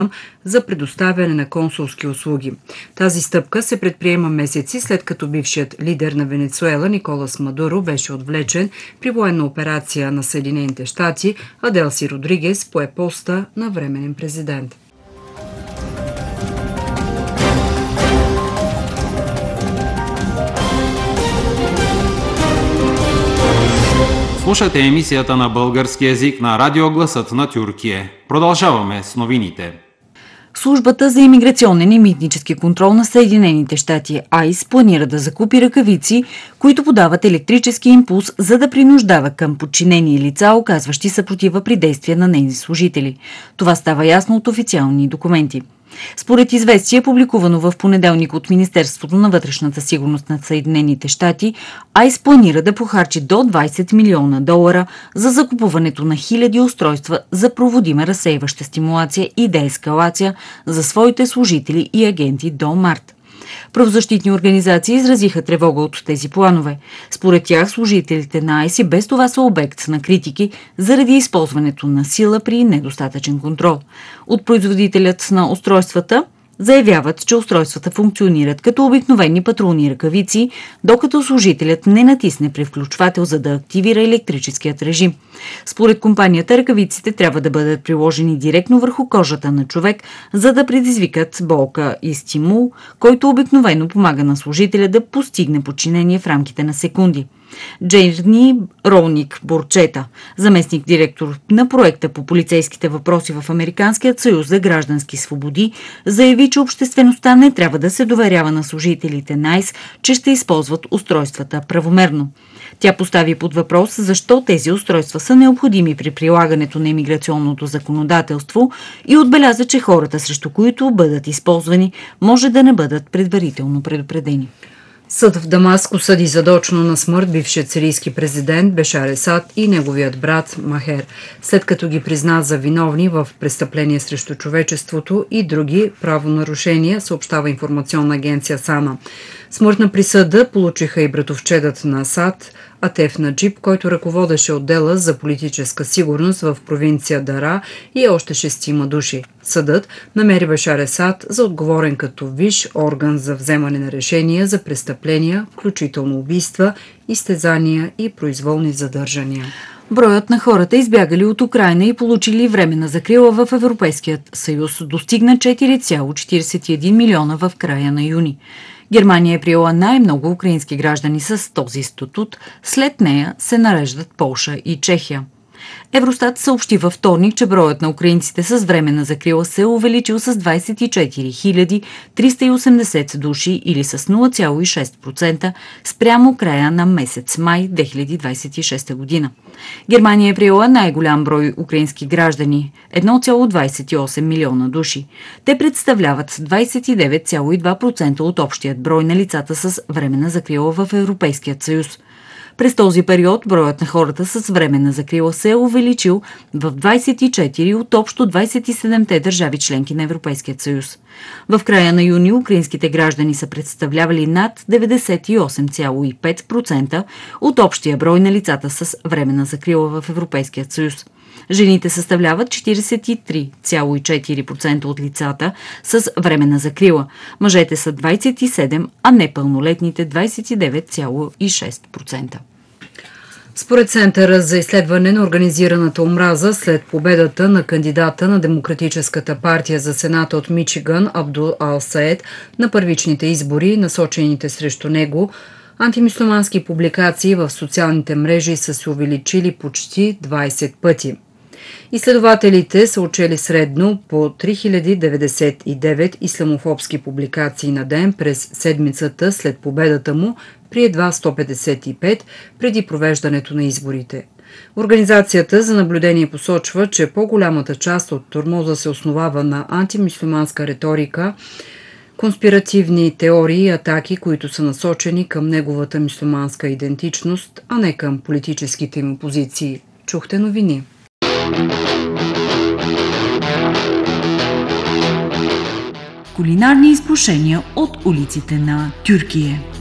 за предоставяне на консулски услуги. Тази стъпка се предприема месеци след като бившият лидер на Венецуела Николас Мадуро беше отвлечен при военна операция на Съединените щати, а Делси Родригес пое поста на временен президент. Слушате емисията на български език на Радио Гласът на Тюркия. Продължаваме с новините. Службата за имиграционен и митнически контрол на Съединените щати АИС планира да закупи ръкавици, които подават електрически импулс, за да принуждава към подчинени лица, оказващи съпротива при действия на нейни служители. Това става ясно от официални документи. Според известие, публикувано в понеделник от Министерството на вътрешната сигурност на Съединените щати, АИС планира да похарчи до $20 милиона за закупуването на хиляди устройства за проводима разсейваща стимулация и деескалация за своите служители и агенти до март. Правозащитни организации изразиха тревога от тези планове. Според тях, служителите на АИС и без това са обект на критики заради използването на сила при недостатъчен контрол. От производителят на устройствата заявяват, че устройствата функционират като обикновени патрулни ръкавици, докато служителят не натисне превключвател, за да активира електрическият режим. Според компанията, ръкавиците трябва да бъдат приложени директно върху кожата на човек, за да предизвикат болка и стимул, който обикновено помага на служителя да постигне подчинение в рамките на секунди. Джейни Ролник Борчета, заместник директор на проекта по полицейските въпроси в Американският съюз за граждански свободи, заяви, че обществеността не трябва да се доверява на служителите на АИС, че ще използват устройствата правомерно. Тя постави под въпрос защо тези устройства са необходими при прилагането на имиграционното законодателство и отбеляза, че хората, срещу които бъдат използвани, може да не бъдат предварително предупредени. Съд в Дамаск осъди задочно на смърт бившият сирийски президент Бешар Асад и неговият брат Махер, след като ги призна за виновни в престъпления срещу човечеството и други правонарушения, съобщава информационна агенция САНА. Смъртна присъда получиха и братовчедът на Асад, Атеф Наджиб, който ръководеше отдела за политическа сигурност в провинция Дара, и още 6 души. Съдът намери Бешар Асад за отговорен като висш орган за вземане на решения за престъпления, включително убийства, изтезания и произволни задържания. Броят на хората, избягали от Украйна и получили временна закрила в Европейският съюз, достигна 4,41 милиона в края на юни. Германия е приела най-много украински граждани с този статут, след нея се нареждат Полша и Чехия. Евростат съобщи във вторник, че броят на украинците с временна закрила се е увеличил с 24 380 души или с 0,6% спрямо края на месец май 2026 година. Германия е приела най-голям брой украински граждани – 1,28 милиона души. Те представляват 29,2% от общият брой на лицата с временна закрила в Европейският съюз. През този период броят на хората с временна закрила се е увеличил в 24 от общо 27-те държави членки на Европейския съюз. В края на юни украинските граждани са представлявали над 98,5% от общия брой на лицата с временна закрила в Европейския съюз. Жените съставляват 43,4% от лицата с временна закрила. Мъжете са 27%, а непълнолетните 29,6%. Според Центъра за изследване на организираната омраза, след победата на кандидата на Демократическата партия за Сената от Мичиган Абдул Ал-Саед на първичните избори, насочените срещу него, антимюсюлмански публикации в социалните мрежи са се увеличили почти 20 пъти. Изследователите са отчели средно по 3099 исламофобски публикации на ден през седмицата след победата му при едва 155 преди провеждането на изборите. Организацията за наблюдение посочва, че по-голямата част от тормоза се основава на антимюсюлманска риторика, конспиративни теории и атаки, които са насочени към неговата мюсюлманска идентичност, а не към политическите им позиции. Чухте новини. Кулинарни изкушения от улиците на Тюркия.